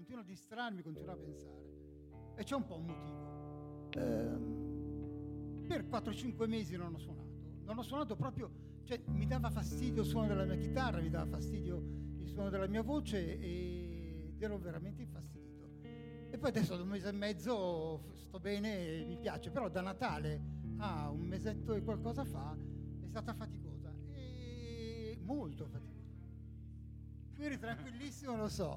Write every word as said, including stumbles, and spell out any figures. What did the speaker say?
continuo a distrarmi, continuo a pensare. E c'è un po' un motivo. Ehm, per quattro cinque mesi non ho suonato. Non ho suonato proprio, cioè mi dava fastidio il suono della mia chitarra, mi dava fastidio il suono della mia voce ed ero veramente infastidito. E poi adesso da un mese e mezzo sto bene e mi piace, però da Natale a un mesetto e qualcosa fa è stata faticosa, e molto faticosa. Tu eri tranquillissimo, lo so.